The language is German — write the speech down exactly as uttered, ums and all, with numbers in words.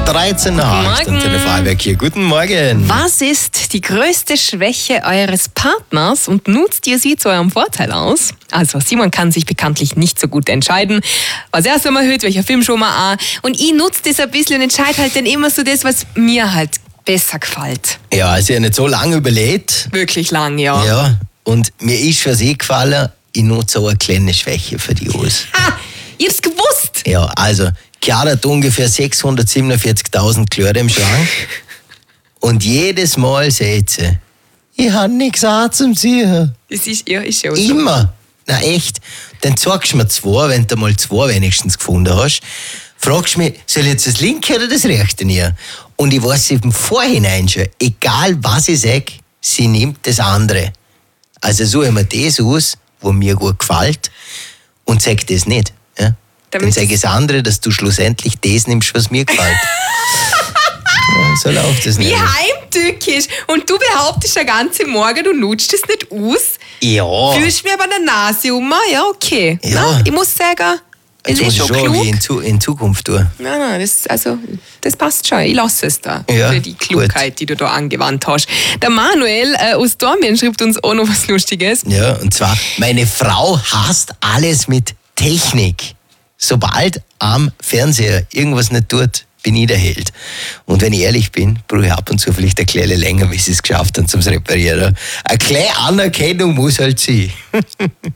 dreizehn nach acht und Freiberg hier. Guten Morgen. Was ist die größte Schwäche eures Partners und nutzt ihr sie zu eurem Vorteil aus? Also Simon kann sich bekanntlich nicht so gut entscheiden. Was er so mal hört, welcher Film schon mal an. Und ich nutze das ein bisschen und entscheide halt dann immer so das, was mir halt besser gefällt. Ja, also ich habe nicht so lange überlegt. Wirklich lang, ja. Ja, und mir ist schon eh gefallen, ich nutze auch eine kleine Schwäche für die aus. Ha, ich hab's gewusst. Ja, also Chiara hat ungefähr sechshundertsiebenundvierzigtausend Kleider im Schrank. Und jedes Mal sagt sie, ich habe nichts anzuziehen. Das ist, ja, ist schon so. Immer. Na echt. Dann zeigst du mir zwei, wenn du mal zwei wenigstens gefunden hast. Fragst du mich, soll ich jetzt das linke oder das rechte nehmen? Und ich weiß im Vorhinein schon, egal was ich sage, sie nimmt das andere. Also suche ich mir das aus, was mir gut gefällt, und sag das nicht. Ja? Dann sage ich das andere, dass du schlussendlich das nimmst, was mir gefällt. Ja, so läuft das nicht. Wie heimtückisch. Und du behauptest den ganzen Morgen, du nutzt es nicht aus. Ja. Fühlst mir aber an der Nase um. Ja, okay. Ja. Na, ich muss sagen, es Jetzt muss ist ich schon schon klug. wie in, Zu- in Zukunft tun. Nein, nein, das, also, das passt schon. Ich lasse es da. Ja, für die Klugheit, gut. die du da angewandt hast. Der Manuel äh, aus Dormien schreibt uns auch noch was Lustiges. Ja, und zwar, meine Frau hasst alles mit Technik. Sobald am Fernseher irgendwas nicht tut, bin ich der Held. Und wenn ich ehrlich bin, brauche ich ab und zu vielleicht eine kleine länger, wie sie es geschafft haben zum Reparieren. Eine kleine Anerkennung muss halt sein.